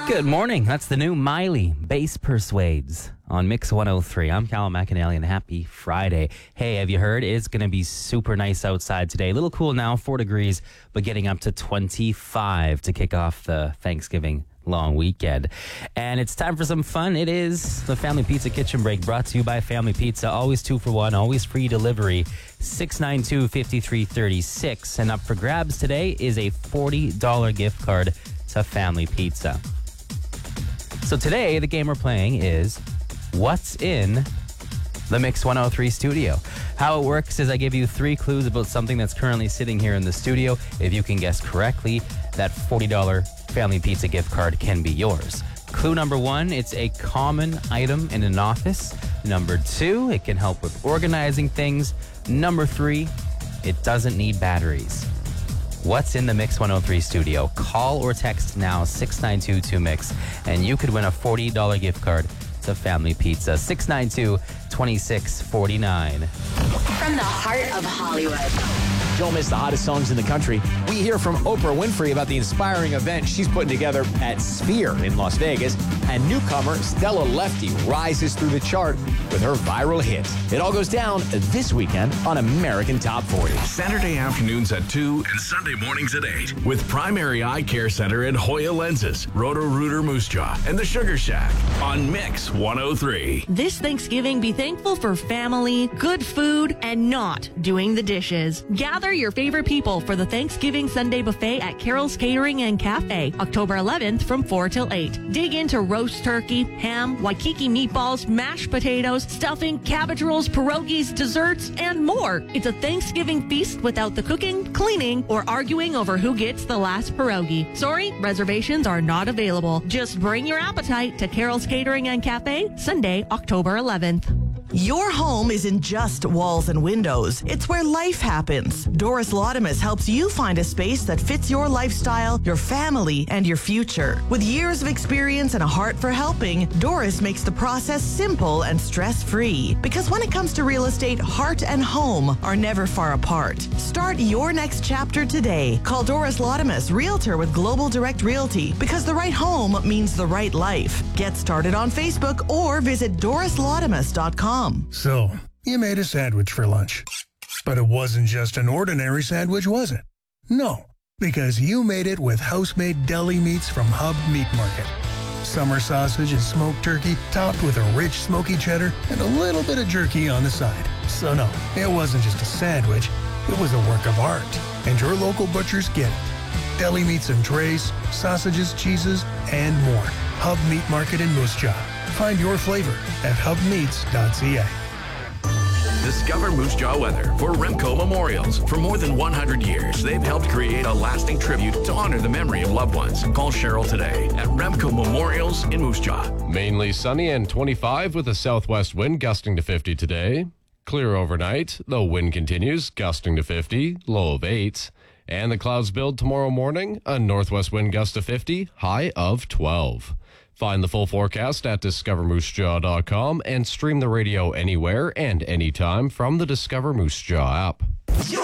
Good morning. That's the new Miley, Bass Persuades on Mix 103. I'm Callum McAnally and happy Friday. Hey, have you heard? It's going to be super nice outside today. A little cool now, 4 degrees, but getting up to 25 to kick off the Thanksgiving long weekend. And it's time for some fun. It is the Family Pizza Kitchen Break brought to you by Family Pizza. Always 2 for 1, always free delivery. 692-5336. And up for grabs today is a $40 gift card to Family Pizza. So today, the game we're playing is What's in the Mix 103 studio? How it works is I give you 3 clues about something that's currently sitting here in the studio. If you can guess correctly, that $40 Family Pizza gift card can be yours. Clue number 1, it's a common item in an office. Number 2, it can help with organizing things. Number 3, it doesn't need batteries. What's in the Mix 103 studio? Call or text now 692-2MIX and you could win a $40 gift card to Family Pizza. 692-2649. From the heart of Hollywood. Don't miss the hottest songs in the country. We hear from Oprah Winfrey about the inspiring event she's putting together at Sphere in Las Vegas. And newcomer Stella Lefty rises through the chart with her viral hit. It all goes down this weekend on American Top 40. Saturday afternoons at 2 and Sunday mornings at 8 with Primary Eye Care Center at Hoya Lenses, Roto-Rooter Moose Jaw, and the Sugar Shack on Mix 103. This Thanksgiving, be thankful for family, good food, and not doing the dishes. Gather your favorite people for the Thanksgiving Sunday buffet at Carol's Catering and Cafe, October 11th from 4 till 8. Dig into roast turkey, ham, Waikiki meatballs, mashed potatoes, stuffing, cabbage rolls, pierogies, desserts, and more. It's a Thanksgiving feast without the cooking, cleaning, or arguing over who gets the last pierogi. Sorry, reservations are not available. Just bring your appetite to Carol's Catering and Cafe, Sunday, October 11th. Your home isn't just walls and windows. It's where life happens. Doris Laudamus helps you find a space that fits your lifestyle, your family, and your future. With years of experience and a heart for helping, Doris makes the process simple and stress-free. Because when it comes to real estate, heart and home are never far apart. Start your next chapter today. Call Doris Laudamus, Realtor with Global Direct Realty, because the right home means the right life. Get started on Facebook or visit dorislaudamus.com. So, you made a sandwich for lunch. But it wasn't just an ordinary sandwich, was it? No, because you made it with house-made deli meats from Hub Meat Market. Summer sausage and smoked turkey topped with a rich smoky cheddar and a little bit of jerky on the side. So no, it wasn't just a sandwich, it was a work of art. And your local butchers get it. Deli meats and trays, sausages, cheeses, and more. Hub Meat Market in Moose Jaw. Find your flavor at hubmeats.ca. Discover Moose Jaw weather for Remco Memorials. For more than 100 years, they've helped create a lasting tribute to honor the memory of loved ones. Call Cheryl today at Remco Memorials in Moose Jaw. Mainly sunny and 25 with a southwest wind gusting to 50 today. Clear overnight, though wind continues, gusting to 50, low of 8. And the clouds build tomorrow morning, a northwest wind gust to 50, high of 12. Find the full forecast at discovermoosejaw.com and stream the radio anywhere and anytime from the Discover Moose Jaw app.